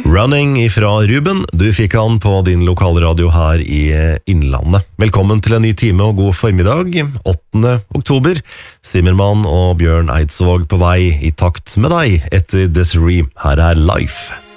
Running ifra Ruben, du fikk han på din lokalradio her i Innlandet. Velkommen til en ny time og god formiddag, 8. oktober. Simmermann og Bjørn Eidsvåg på vei i takt med deg etter Desiree. Her er Life.